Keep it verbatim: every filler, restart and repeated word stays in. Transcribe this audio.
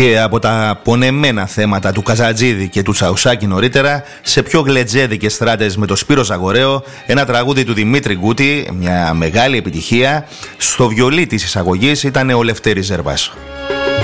Και από τα πονεμένα θέματα του Καζατζίδη και του Τσαουσάκη νωρίτερα, σε πιο γλετζέδικες στράτες με το Σπύρο Ζαγοραίο, ένα τραγούδι του Δημήτρη Γκούτη, μια μεγάλη επιτυχία. Στο βιολί της εισαγωγής ήταν ο Λευτέρης Ζερβάς.